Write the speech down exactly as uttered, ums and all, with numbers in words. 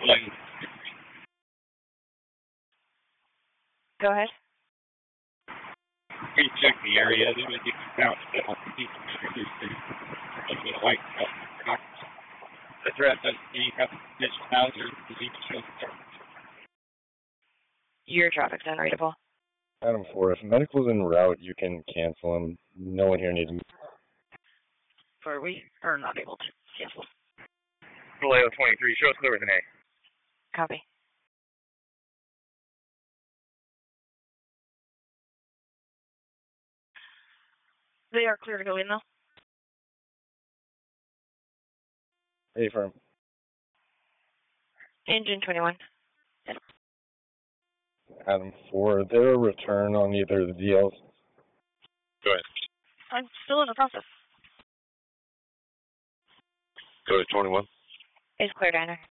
Like, Go ahead. we check the area. They would get out. Like, the threat that you have this hazard. Your traffic's unreadable. Adam four, if medical's en route, you can cancel him. No one here needs him. For we are not able to cancel. Vallejo twenty-three, show us clear with an A. Copy. They are clear to go in, though. A firm. Engine twenty-one. Adam four, is there a return on either of the D Ls? Go ahead. I'm still in the process. Go to twenty-one. It's clear, Diner.